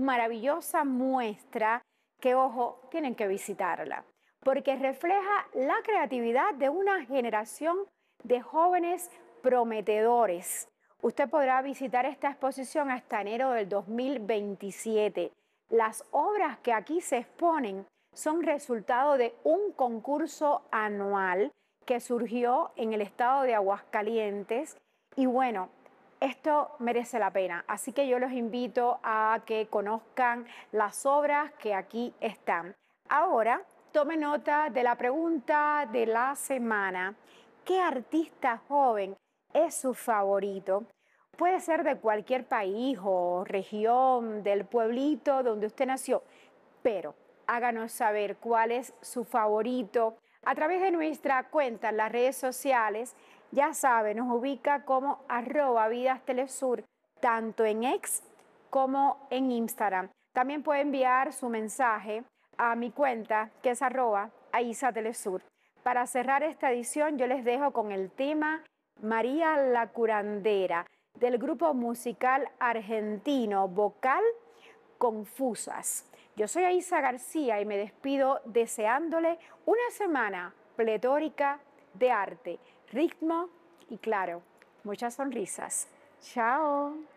maravillosa muestra que, ojo, tienen que visitarla, porque refleja la creatividad de una generación de jóvenes prometedores. Usted podrá visitar esta exposición hasta enero del 2027. Las obras que aquí se exponen son resultado de un concurso anual que surgió en el estado de Aguascalientes y bueno, esto merece la pena, así que yo los invito a que conozcan las obras que aquí están. Ahora, tome nota de la pregunta de la semana. ¿Qué artista joven es su favorito? Puede ser de cualquier país o región, del pueblito donde usted nació, pero háganos saber cuál es su favorito a través de nuestra cuenta en las redes sociales. Ya sabe, nos ubica como @vidastelesur, tanto en X como en Instagram. También puede enviar su mensaje a mi cuenta, que es @aisatelesur. Para cerrar esta edición, yo les dejo con el tema María la Curandera, del grupo musical argentino Vocal Confusas. Yo soy Aisa García y me despido deseándole una semana pletórica de arte, ritmo y claro, muchas sonrisas. Chao.